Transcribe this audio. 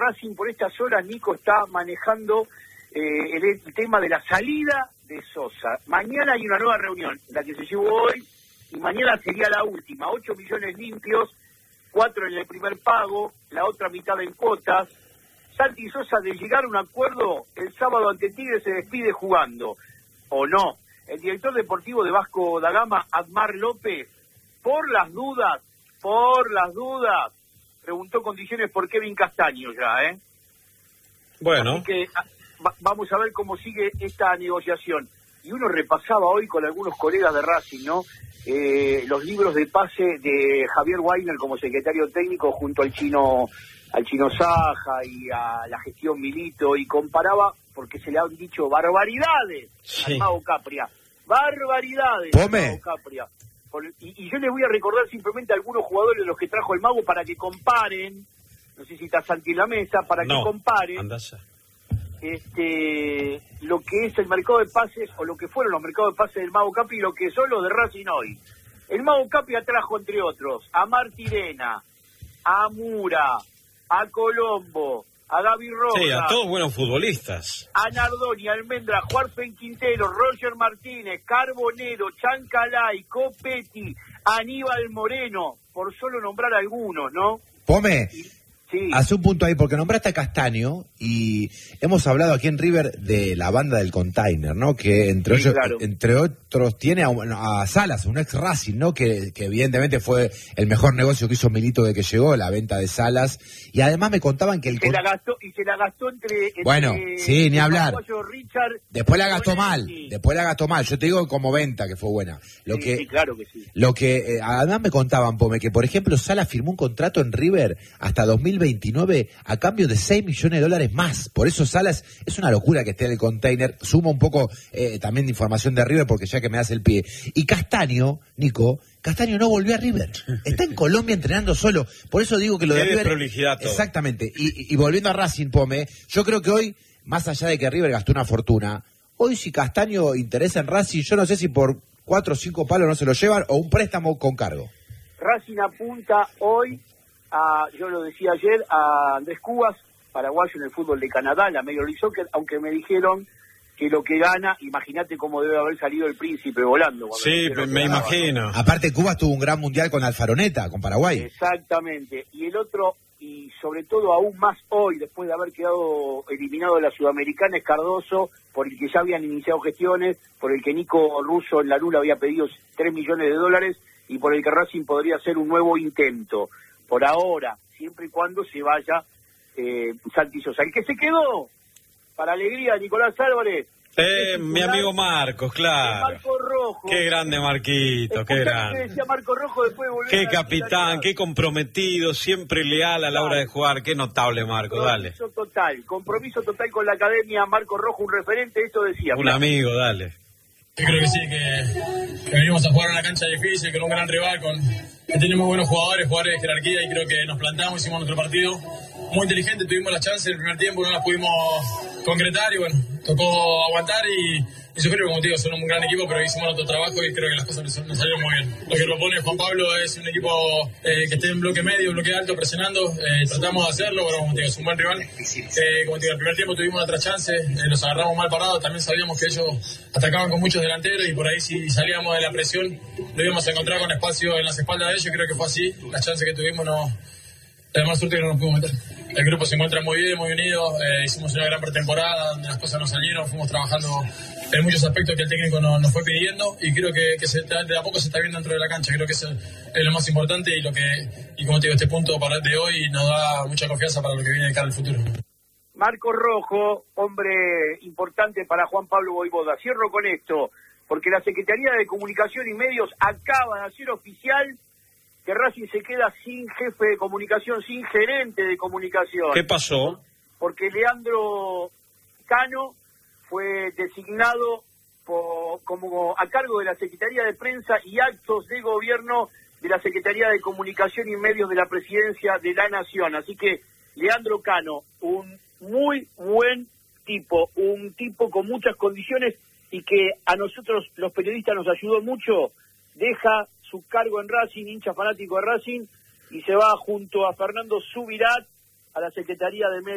Racing por estas horas, Nico, está manejando el tema de la salida de Sosa. Mañana hay una nueva reunión, la que se llevó hoy, y mañana sería la última. 8 millones limpios, 4 en el primer pago, la otra mitad en cuotas. Santi Sosa, de llegar a un acuerdo, el sábado ante Tigre se despide jugando, ¿o no? El director deportivo de Vasco da Gama, Admar López, por las dudas, preguntó condiciones por Kevin Castaño ya, ¿eh? Bueno. Así que vamos a ver cómo sigue esta negociación. Y uno repasaba hoy con algunos colegas de Racing, ¿no? Los libros de pase de Javier Weiner como secretario técnico junto al chino Saja y a la gestión Milito, y comparaba, porque se le han dicho barbaridades al Mago Capria. Barbaridades al Mago Capria. Y yo les voy a recordar simplemente a algunos jugadores de los que trajo el Mago para que comparen, no sé si está Santi en la mesa, para que comparen lo que es el mercado de pases, o lo que fueron los mercados de pases del Mago Capri y lo que son los de Racing hoy. El Mago Capri atrajo, entre otros, a Martirena, a Mura, a Colombo, a Gaby Rojas. Sí, a todos buenos futbolistas. A Nardoni, Almendra, Juarpen Quintero, Roger Martínez, Carbonero, Chancalay, Copetti, Aníbal Moreno, por solo nombrar algunos, ¿no? Pome, sí. Hace un punto ahí, porque nombraste a Castaño y hemos hablado aquí en River de la banda del Container, ¿no? Que entre otros tiene a Salas, un ex Racing, ¿no? Que evidentemente fue el mejor negocio que hizo Milito de que llegó, la venta de Salas. Y además me contaban que se la gastó entre bueno, sí, ni hablar. Richard, después la gastó mal. Yo te digo como venta que fue buena. Sí, claro que sí. Lo que además me contaban, Pome, que por ejemplo Salas firmó un contrato en River hasta 2029 a cambio de $6 millones más. Por eso Salas es una locura que esté en el Container. Sumo un poco también de información de River, porque ya que me das el pie. Y Castaño, Nico, no volvió a River. Está en Colombia entrenando solo. Por eso digo que lo de River... prolijidad todo. Exactamente. Y volviendo a Racing, Pome, yo creo que hoy, más allá de que River gastó una fortuna, hoy si Castaño interesa en Racing, yo no sé si por 4 o 5 palos no se lo llevan, o un préstamo con cargo. Racing apunta hoy yo lo decía ayer, a Andrés Cubas, paraguayo en el fútbol de Canadá, la Major League Soccer, aunque me dijeron que lo que gana, imagínate cómo debe haber salido el príncipe volando. Sí, me imagino. Aparte, Cubas tuvo un gran mundial con Alfaroneta, con Paraguay. Exactamente. Y el otro, y sobre todo aún más hoy, después de haber quedado eliminado de la Sudamericana, es Cardoso, por el que ya habían iniciado gestiones, por el que Nico Russo en la Lula había pedido $3 millones, y por el que Racing podría hacer un nuevo intento. Por ahora, siempre y cuando se vaya Santi Sosa. El que se quedó, para alegría de Nicolás Álvarez, mi amigo Marcos, claro. Marco Rojo. Qué grande Marquito, qué grande. Decía Marco Rojo, después de volver qué capitán, qué comprometido, siempre leal a la hora de jugar. Qué notable, Marco, dale. Compromiso total con la academia. Marco Rojo, un referente, esto decía. Un amigo, dale. Yo creo que sí, que venimos a jugar en una cancha difícil, con un gran rival, que tenemos buenos jugadores de jerarquía, y creo que nos plantamos, hicimos nuestro partido muy inteligente, tuvimos la chance en el primer tiempo, no la pudimos concretar y bueno, tocó aguantar y yo creo que, como te digo, son un gran equipo, pero hicimos nuestro trabajo y creo que las cosas nos salieron muy bien. Lo que propone Juan Pablo es un equipo que esté en bloque medio, bloque alto, presionando, tratamos de hacerlo, pero como te digo, es un buen rival. Como te digo, el primer tiempo tuvimos otra chance, los agarramos mal parados, también sabíamos que ellos atacaban con muchos delanteros y por ahí si salíamos de la presión lo íbamos a encontrar con espacio en las espaldas de ellos, creo que fue así, las chances que tuvimos la más suerte que no nos pudimos meter. El grupo se encuentra muy bien, muy unido, hicimos una gran pretemporada donde las cosas nos salieron, fuimos trabajando en muchos aspectos que el técnico nos fue pidiendo y creo que de a poco se está viendo dentro de la cancha, creo que es lo más importante y como te digo, este punto de hoy nos da mucha confianza para lo que viene de cara al futuro. Marco Rojo, hombre importante para Juan Pablo Vojvoda. Cierro con esto, porque la Secretaría de Comunicación y Medios acaba de hacer oficial que Racing se queda sin jefe de comunicación, sin gerente de comunicación. ¿Qué pasó? Porque Leandro Cano fue designado como a cargo de la Secretaría de Prensa y Actos de Gobierno de la Secretaría de Comunicación y Medios de la Presidencia de la Nación. Así que Leandro Cano, un muy buen tipo, un tipo con muchas condiciones y que a nosotros los periodistas nos ayudó mucho, deja su cargo en Racing, hincha fanático de Racing, y se va junto a Fernando Subirat a la Secretaría de Medios.